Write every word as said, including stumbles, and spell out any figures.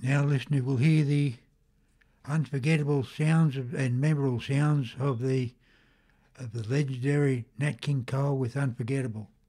Now, listener, will hear the unforgettable sounds of, and memorable sounds of the of the legendary Nat King Cole with Unforgettable.